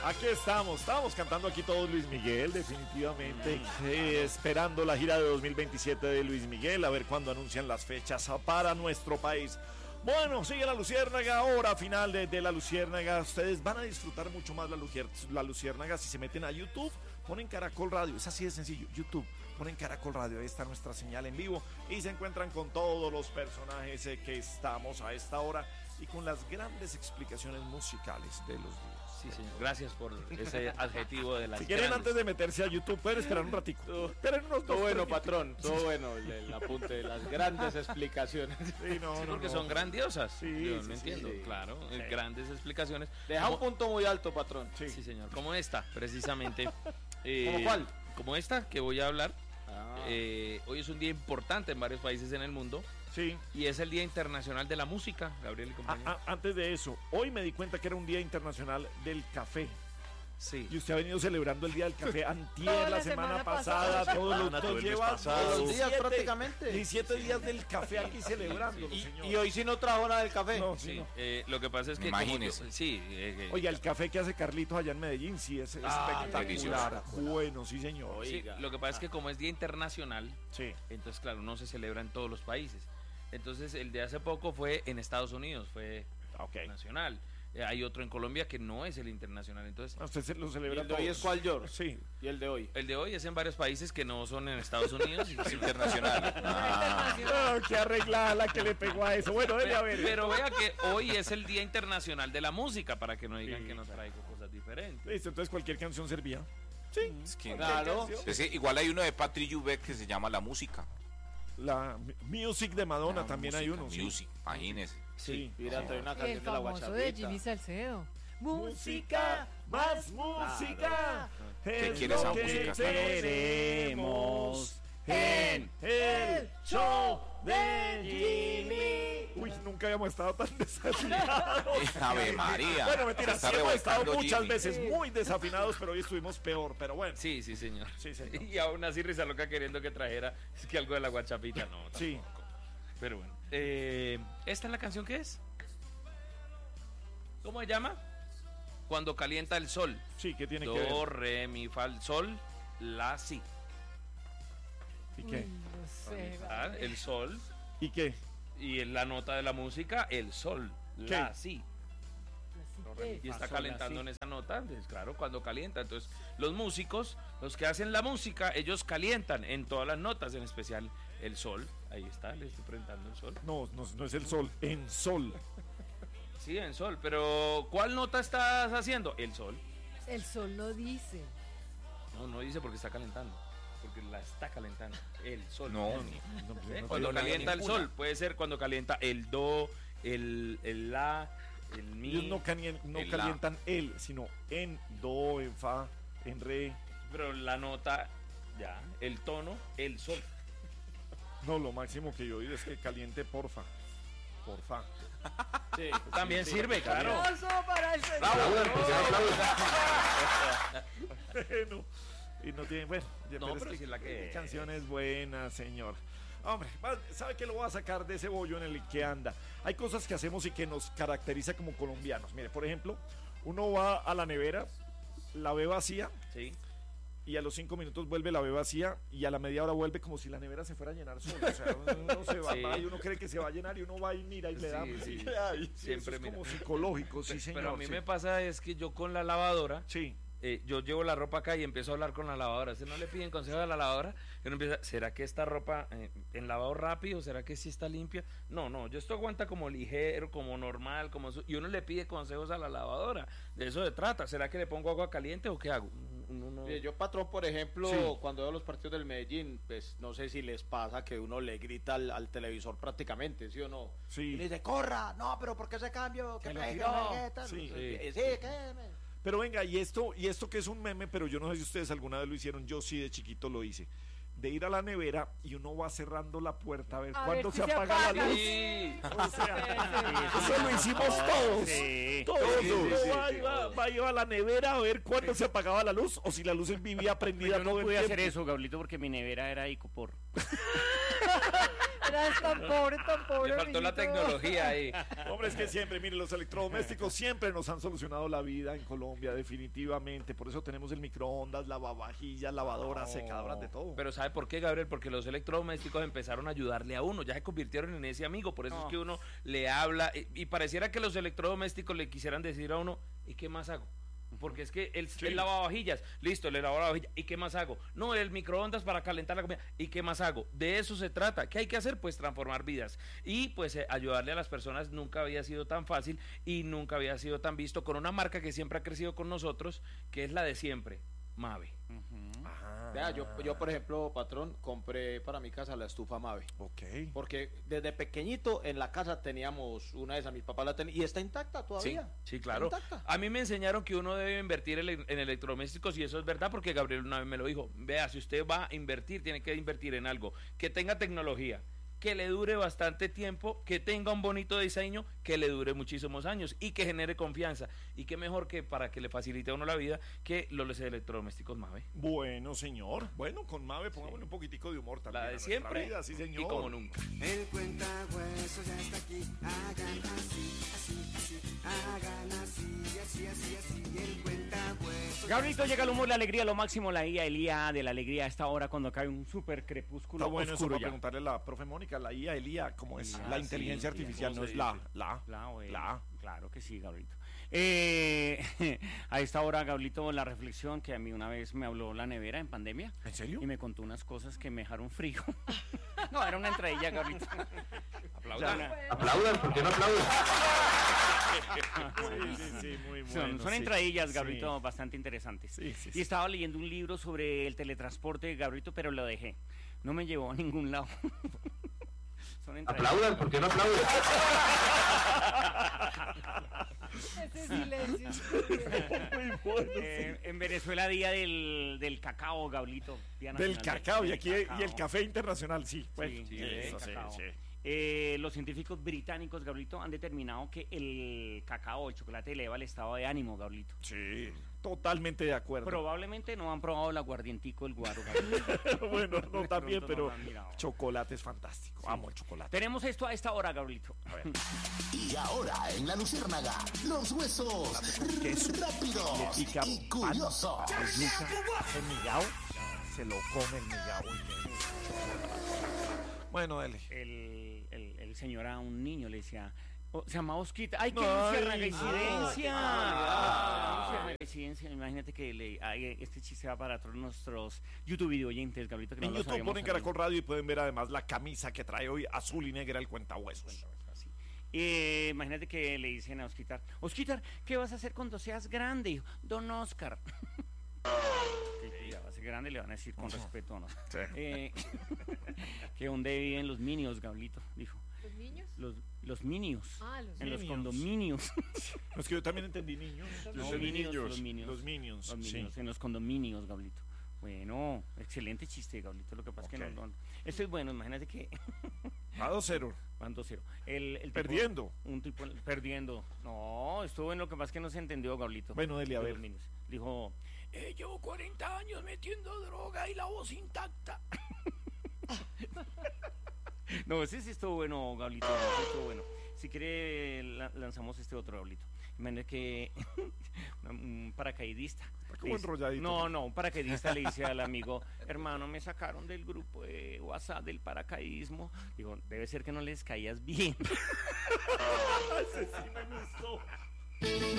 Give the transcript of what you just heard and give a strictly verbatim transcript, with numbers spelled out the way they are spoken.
Aquí estamos, estábamos cantando aquí todos Luis Miguel, definitivamente, eh, esperando la gira de dos mil veintisiete de Luis Miguel, a ver cuándo anuncian las fechas para nuestro país. Bueno, sigue la Luciérnaga, hora final de, de la Luciérnaga. Ustedes van a disfrutar mucho más la, Lucier, la Luciérnaga si se meten a YouTube, ponen Caracol Radio, es así de sencillo, YouTube, ponen Caracol Radio, ahí está nuestra señal en vivo y se encuentran con todos los personajes eh, que estamos a esta hora y con las grandes explicaciones musicales de los días. Sí, señor. Gracias por ese adjetivo de las Si quieren, grandes. antes de meterse a YouTube, pueden esperar un ratico. Esperen unos Todo dos, bueno, tres patrón, minutos. todo bueno el, el apunte de las grandes explicaciones. Sí, no, Sí, no, porque no. son grandiosas. Sí, Yo sí, no sí, entiendo, sí. claro. Sí. eh, Grandes explicaciones. Deja un Como- punto muy alto, patrón. Sí. Sí, señor. Como esta, precisamente. Eh, ¿Cómo cuál? Como esta que voy a hablar. Ah. Eh, hoy es un día importante en varios países en el mundo Sí. y es el Día Internacional de la Música, Gabriel y A- compañía. a- antes de eso, hoy me di cuenta que era un día internacional del café. Sí. Y usted ha venido celebrando el día del café antier, Toda la, la semana, semana pasada, pasada. todos los Todo el dos mes lleva pasado. Todos los días diecisiete prácticamente. diecisiete días del café aquí celebrándolo, Y, señor. y hoy sí no trajo nada del café. No, sí, Sí, no. eh, lo que pasa es que como Imagínese. tú- sí, eh, eh, Oiga, el café que hace Carlitos allá en Medellín, sí, es Ah, espectacular. delicioso. Bueno, sí, señor. sí, Oiga. lo que pasa es que como es Día Internacional, Sí. entonces claro, no se celebra en todos los países. Entonces el de hace poco fue en Estados Unidos, fue Ah, ok. nacional. Eh, hay otro en Colombia que no es el internacional. Entonces Ah, usted se lo ¿Y celebra el de hoy todos. es cuál, George? Sí. Y el de hoy. el de hoy es en varios países que no son en Estados Unidos. y- Es internacional. Ah, Ah, qué arreglada la que le pegó a eso. Bueno, debe Pero, haber. pero vea que hoy es el Día Internacional de la Música, para que no digan Sí, que no claro. traigo cosas diferentes. Listo, entonces cualquier canción servía. Sí. es que- Claro. es que igual hay uno de Patrick Juvet que se llama La Música. La M- Music de Madonna La también hay música, uno. sí. Music, imagínese. Sí. Mira, trae una El canción de la famoso de guachapita. Jimmy Salcedo. Música, más música. ¿Qué es quiere lo esa que música? queremos en el show de Jimmy. Uy, nunca habíamos estado tan desafinados. Ave María. Bueno, mentira, Se está sí hemos estado revolcando muchas Jimmy. veces muy desafinados, pero hoy estuvimos peor. Pero bueno, Sí, sí, señor. Sí, señor. Y aún así Risa Loca queriendo que trajera es que algo de la guachapita, no. Tampoco. sí. Pero bueno. Eh, ¿Esta es la canción que es? ¿Cómo se llama? Cuando calienta el sol. Sí, ¿qué tiene que Do, ver? re, mi, fa, el sol, la, si. ¿Y Uy, qué? no sé. Ah, Gabriel. el sol. ¿Y qué? Y en la nota de la música, el sol, la, ¿Qué? si. Así Y que- está Fa, sol, la, calentando si. en esa nota, entonces, claro, cuando calienta. Entonces, los músicos, los que hacen la música, ellos calientan en todas las notas, en especial el sol. Ahí está, le estoy presentando el sol. No, no, no es el sol, en sol. Sí, en sol, pero ¿cuál nota estás haciendo? El sol. El sol no dice. No, no dice porque está calentando, porque la está calentando. El sol. No, No, ¿Eh? no Cuando tiene calienta el ninguna. sol, puede ser cuando calienta el do, el, el la, el mi. Ellos no, canien- no el la. calientan el, sino en do, en fa, en re. Pero la nota, ya, el tono, el sol. No, lo máximo que yo he oído es que caliente porfa. Porfa. Sí, También sí, sirve, sí, claro. ¡Aplauso para el señor! Bueno, y no tiene, bueno, ya- No, es pero sí es la que- canción es buena, señor. Hombre, va- ¿sabe que lo voy a sacar de ese bollo en el que anda? Hay cosas que hacemos y que nos caracteriza como colombianos. Mire, por ejemplo, uno va a la nevera, la ve vacía Sí. y a los cinco minutos vuelve, la ve vacía y a la media hora vuelve como si la nevera se fuera a llenar sola. O sea, uno se va, Sí. va y uno cree que se va a llenar y uno va y mira y le da. Sí, sí. Ay, sí, Siempre eso es como mira. psicológico, sí, Pe- señor. Pero a mí sí. me pasa es que yo con la lavadora, Sí. eh, yo llevo la ropa acá y empiezo a hablar con la lavadora. ¿Usted no le piden consejo a la lavadora? Y uno empieza, ¿será que esta ropa eh, en lavado rápido? ¿Será que sí está limpia? No, no, yo esto aguanta como ligero, como normal, como su- y uno le pide consejos a la lavadora. De eso se trata. ¿Será que le pongo agua caliente o qué hago? Uno no- Mire, yo, patrón, por ejemplo, Sí. cuando veo los partidos del Medellín, pues no sé si les pasa que uno le grita al, al televisor prácticamente, ¿sí o no? Sí. Y le dice, corra, no, pero ¿por qué ese cambio? ¿Qué Que lo pegue, tiró. pegue, tal? Sí. Eh, sí, ¿qué? Pero venga, y esto, y esto que es un meme, pero yo no sé si ustedes alguna vez lo hicieron, yo sí de chiquito lo hice. De ir a la nevera y uno va cerrando la puerta a ver A cuándo ver si se se apaga apaga. la luz. Sí. O sea, Sí, eso lo hicimos todos. Sí. Todos. Sí, Uno sí, sí, va, sí. iba, va, iba a la nevera a ver cuándo se apagaba la luz o si la luz vivía prendida Yo no todo el pude tiempo. hacer eso, Gablito, porque mi nevera era Icopor. Eras tan pobre, tan pobre. Le faltó la amiguito. tecnología ahí. Hombre, es que siempre, mire, los electrodomésticos siempre nos han solucionado la vida en Colombia, definitivamente. Por eso tenemos el microondas, lavavajillas, lavadoras, secadoras, de todo. Pero ¿sabe por qué, Gabriel? Porque los electrodomésticos empezaron a ayudarle a uno, ya se convirtieron en ese amigo, por eso Oh. es que uno le habla y, y pareciera que los electrodomésticos le quisieran decir a uno, ¿y qué más hago? Porque es que el, Sí. el lavavajillas, listo, le lavo la vajilla, ¿y qué más hago? No, el microondas para calentar la comida, ¿y qué más hago? De eso se trata. ¿Qué hay que hacer? Pues transformar vidas. Y pues eh, ayudarle a las personas nunca había sido tan fácil y nunca había sido tan visto con una marca que siempre ha crecido con nosotros, que es la de siempre, Mave. Ajá. Vea, yo, yo, por ejemplo, patrón, compré para mi casa la estufa Mave. Ok. Porque desde pequeñito en la casa teníamos una de esas, mis papás la tenían, y está intacta todavía. Sí, claro. Está intacta. A mí me enseñaron que uno debe invertir en, en electrodomésticos y eso es verdad porque Gabriel una vez me lo dijo. Vea, si usted va a invertir, tiene que invertir en algo que tenga tecnología, que le dure bastante tiempo, que tenga un bonito diseño, que le dure muchísimos años y que genere confianza. Y qué mejor que para que le facilite a uno la vida que los electrodomésticos Mave. Bueno, señor. Bueno, con Mave pongámosle un poquitico de humor también. La a de nuestra siempre vida, sí, señor. y como nunca. El cuentahuesos ya está aquí, hagan así, así, así, hagan así, así, así, así, el cuentahuesos. Gabrielito, llega el humor, la alegría, lo máximo, la I A, el I A de la alegría a esta hora cuando cae un súper crepúsculo Está bueno eso oscuro para ya. preguntarle a la profe Mónica, la I A, el I A, ¿cómo es? Ah, la sí, inteligencia sí, artificial, ¿cómo no se es la, dice? la, La, güey. la. Claro que sí, Gabrielito. Eh, a esta hora, Gabrielito, la reflexión que a mí una vez me habló la nevera en pandemia ¿En serio? y me contó unas cosas que me dejaron frío. No, era una entradilla, Gabrielito. Aplaudan. Aplaudan, ¿por qué no aplauden? Sí, sí, sí, muy bueno. Son, son sí. entradillas, Sí. Gabrielito, bastante interesantes. Sí, sí, Y sí. estaba leyendo un libro sobre el teletransporte, Gabrielito, pero lo dejé. No me llevó a ningún lado. Son entradillas. Aplaudan, ¿por qué no aplauden? Ese silencio. es muy bien. Eh, en Venezuela, día del, del cacao, Gabrielito. Día Del nacional cacao, y del aquí y el cacao. café internacional, sí. Bueno, Sí, sí, el eso sí, cacao. sí. Eh, los científicos británicos, Gabrielito, han determinado que el cacao, el chocolate, eleva el estado de ánimo, Gabrielito. Sí, totalmente de acuerdo. Probablemente no han probado el aguardientico, el guaro, Gabrielito. bueno, no De también, pronto no pero lo han mirado. chocolate es fantástico. Amo el chocolate. Tenemos esto a esta hora, Gabrielito. Y ahora en la Luciérnaga, los huesos queso. rápidos Le pica y pan, curiosos. el yuca, el migao, se lo come el migao. Bueno, dale. El, el, el señor a un niño le decía, oh, se llama Osquita. ¡Ay, qué Ay, Luciérnaga no. residencia! Ah. Luciérnaga residencia. Imagínate que le, ay, este chiste va para todos nuestros YouTube video oyentes, Gabrielito. Que En no lo YouTube sabíamos ponen hacer. Caracol Radio y pueden ver además la camisa que trae hoy azul y negra el cuentahuesos. Así. Eh, imagínate que le dicen a Osquitar, Osquitar, ¿qué vas a hacer cuando seas grande? Hijo? Don Oscar. Que ya va a ser grande, le van a decir con respeto, ¿no? Sí. Eh, que donde viven los minions, Gabrielito, dijo. ¿Los niños? Los, los minions. Ah, los En los Minions. condominios. No, es que yo también entendí niños. Yo No, entendí minions, niños. los minions. Los minions, Los sí. minions, en los condominios, Gabrielito. Bueno, excelente chiste, Gabrielito. Lo que pasa es que Ok. no, no. Esto es bueno, imagínate que A dos cero. van dos cero. El, el tipo- Perdiendo. un tipo perdiendo. No, estuvo bueno, lo que pasa es que no se entendió, Gabrielito. Bueno, dele a De ver. los Minions. Dijo, eh, llevo cuarenta años metiendo droga y la voz intacta. No, ese sí estuvo bueno, Gablito. Ese estuvo bueno. Si quiere, la- lanzamos este otro, Gablito. Imagínate que un paracaidista. como le dice- enrolladito. No, no, un paracaidista le dice al amigo, hermano, me sacaron del grupo de WhatsApp del paracaidismo. Digo, debe ser que no les caías bien. Ese sí me gustó.